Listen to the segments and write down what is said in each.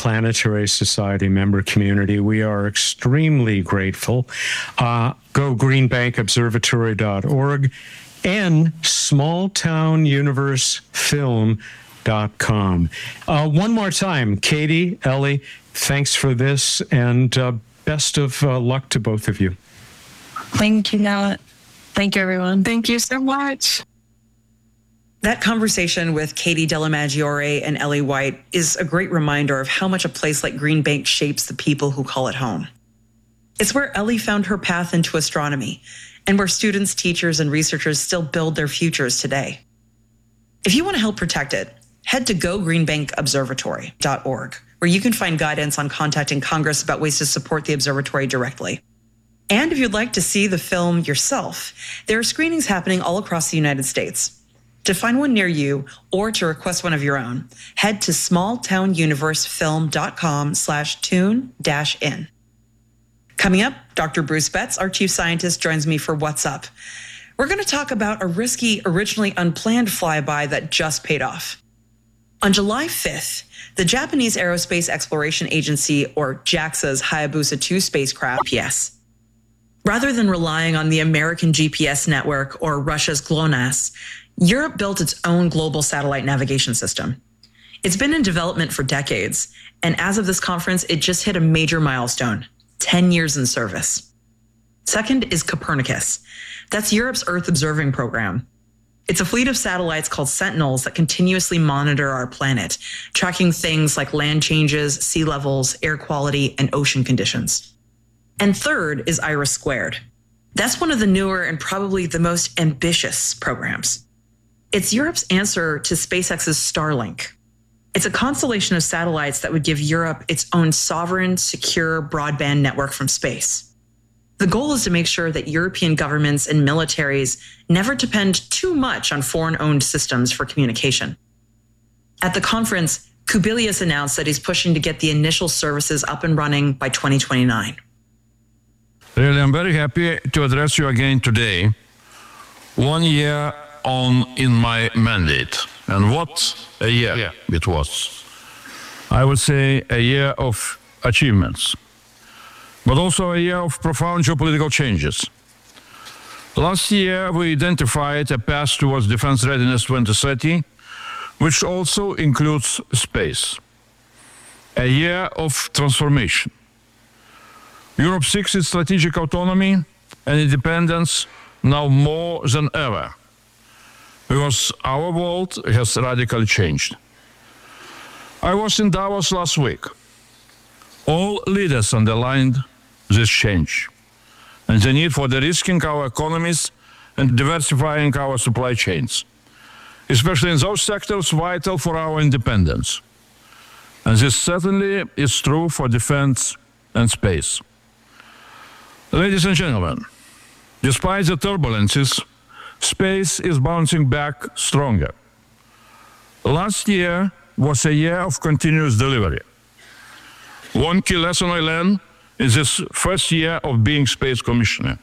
Planetary Society member community. We are extremely grateful. Go greenbankobservatory.org and smalltownuniversefilm.com. One more time, Katie, Ellie, thanks for this, and best of luck to both of you. Thank you, Noah. Thank you, everyone. Thank you so much. That conversation with Katie Dellamaggiore and Ellie White is a great reminder of how much a place like Green Bank shapes the people who call it home. It's where Ellie found her path into astronomy, and where students, teachers, and researchers still build their futures today. If you want to help protect it, head to gogreenbankobservatory.org, where you can find guidance on contacting Congress about ways to support the observatory directly. And if you'd like to see the film yourself, there are screenings happening all across the United States. To find one near you or to request one of your own, head to smalltownuniversefilm.com/tune-in. Coming up, Dr. Bruce Betts, our chief scientist, joins me for What's Up. We're going to talk about a risky, originally unplanned flyby that just paid off. On July 5th, the Japanese Aerospace Exploration Agency, or JAXA's Hayabusa 2 spacecraft, GPS. Rather than relying on the American GPS network or Russia's GLONASS, Europe built its own global satellite navigation system. It's been in development for decades, and as of this conference, it just hit a major milestone: 10 years in service. Second is Copernicus. That's Europe's Earth observing program. It's a fleet of satellites called Sentinels that continuously monitor our planet, tracking things like land changes, sea levels, air quality, and ocean conditions. And third is IRIS². That's one of the newer and probably the most ambitious programs. It's Europe's answer to SpaceX's Starlink. It's a constellation of satellites that would give Europe its own sovereign, secure broadband network from space. The goal is to make sure that European governments and militaries never depend too much on foreign-owned systems for communication. At the conference, Kubilius announced that he's pushing to get the initial services up and running by 2029. Really, I'm very happy to address you again today, 1 year on in my mandate. And what a year it was. I would say a year of achievements, but also a year of profound geopolitical changes. Last year, we identified a path towards Defense Readiness 2030, which also includes space. A year of transformation. Europe seeks its strategic autonomy and independence now more than ever, because our world has radically changed. I was in Davos last week. All leaders underlined this change and the need for de-risking our economies and diversifying our supply chains, especially in those sectors vital for our independence. And this certainly is true for defense and space. Ladies and gentlemen, despite the turbulences, space is bouncing back stronger. Last year was a year of continuous delivery. One key lesson I learned in this first year of being Space Commissioner.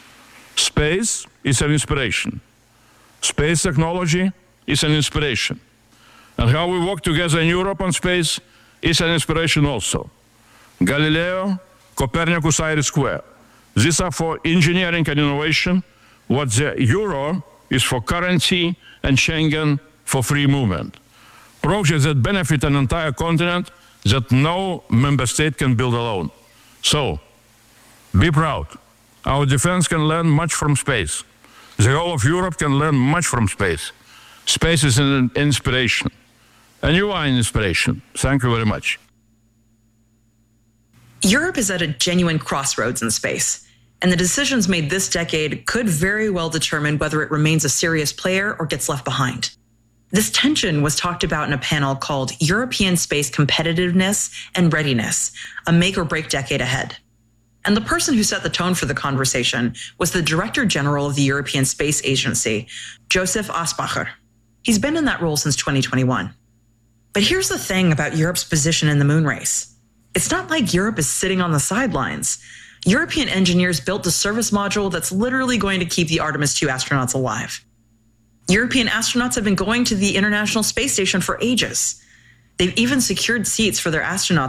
Space is an inspiration. Space technology is an inspiration. And how we work together in Europe on space is an inspiration also. Galileo, Copernicus, IRIS². These are for engineering and innovation, what the euro is for currency and Schengen for free movement. Projects that benefit an entire continent that no member state can build alone. So, be proud. Our defense can learn much from space. The whole of Europe can learn much from space. Space is an inspiration. And you are an inspiration. Thank you very much. Europe is at a genuine crossroads in space, and the decisions made this decade could very well determine whether it remains a serious player or gets left behind. This tension was talked about in a panel called European Space Competitiveness and Readiness, a make or break decade ahead. And the person who set the tone for the conversation was the Director General of the European Space Agency, Joseph Aspacher. He's been in that role since 2021. But here's the thing about Europe's position in the moon race. It's not like Europe is sitting on the sidelines. European engineers built the service module that's literally going to keep the Artemis 2 astronauts alive. European astronauts have been going to the International Space Station for ages. They've even secured seats for their astronauts